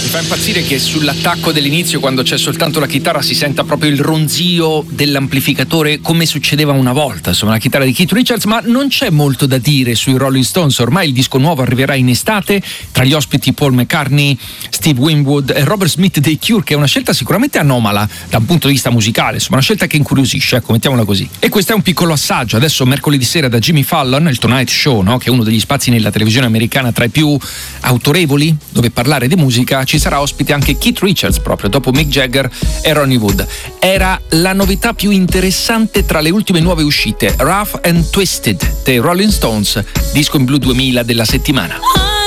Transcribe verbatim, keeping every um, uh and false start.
Mi fa impazzire che sull'attacco dell'inizio, quando c'è soltanto la chitarra, si senta proprio il ronzio dell'amplificatore come succedeva una volta, insomma la chitarra di Keith Richards. Ma non c'è molto da dire sui Rolling Stones, ormai il disco nuovo arriverà in estate, tra gli ospiti Paul McCartney, Steve Winwood e Robert Smith dei Cure, che è una scelta sicuramente anomala da un punto di vista musicale, insomma una scelta che incuriosisce, ecco, mettiamola così. E questo è un piccolo assaggio. Adesso mercoledì sera da Jimmy Fallon, il Tonight Show, no? Che è uno degli spazi nella televisione americana tra i più autorevoli dove parlare di musica, ci sarà ospite anche Keith Richards, proprio dopo Mick Jagger e Ronnie Wood. Era la novità più interessante tra le ultime nuove uscite, Rough and Twisted dei Rolling Stones, disco in blu duemila della settimana.